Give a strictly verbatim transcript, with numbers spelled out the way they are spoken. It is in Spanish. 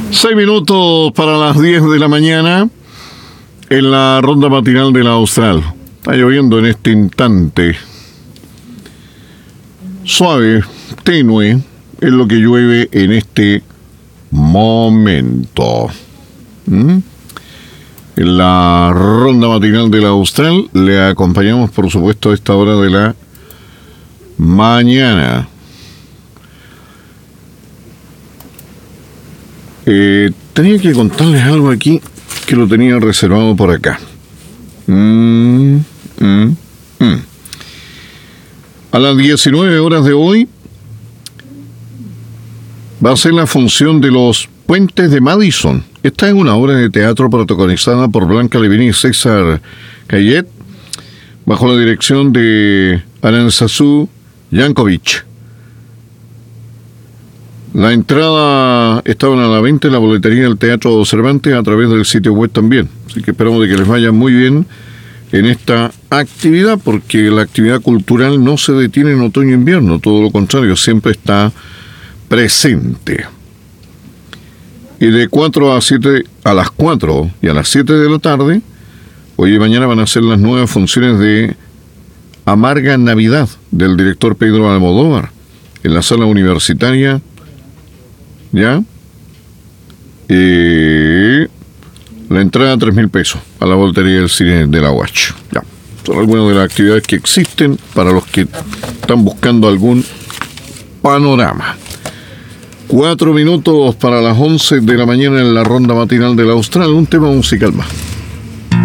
Seis minutos para las diez de la mañana en la ronda matinal de la Austral. Está lloviendo en este instante. Suave, tenue, es lo que llueve en este momento. ¿Mm? En la ronda matinal de la Austral le acompañamos, por supuesto, a esta hora de la mañana. Eh, tenía que contarles algo aquí que lo tenía reservado por acá. Mm, mm, mm. A las diecinueve horas de hoy va a ser la función de los Puentes de Madison. Esta es una obra de teatro protagonizada por Blanca Levin y César Cayet, bajo la dirección de Aranzazú Yankovic. La entrada estaban a la venta en la boletería del Teatro Cervantes a través del sitio web también. Así que esperamos de que les vaya muy bien en esta actividad, porque la actividad cultural no se detiene en otoño e invierno, todo lo contrario, siempre está presente. Y de cuatro a siete, a las cuatro y a las siete de la tarde, hoy y mañana van a ser las nuevas funciones de Amarga Navidad del director Pedro Almodóvar en la sala universitaria. ¿Ya? Eh, la entrada a tres mil pesos a la boletería del cine de la U A C H. Ya. Son algunas de las actividades que existen para los que están buscando algún panorama. Cuatro minutos para las once de la mañana en la ronda matinal de la Austral. Un tema musical más.